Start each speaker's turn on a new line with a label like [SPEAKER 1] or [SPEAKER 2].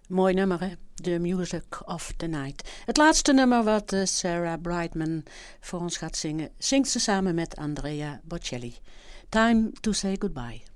[SPEAKER 1] Mooi nummer, hè? The Music of the Night. Het laatste nummer wat Sarah Brightman voor ons gaat zingen, zingt ze samen met Andrea Bocelli. Time to say goodbye.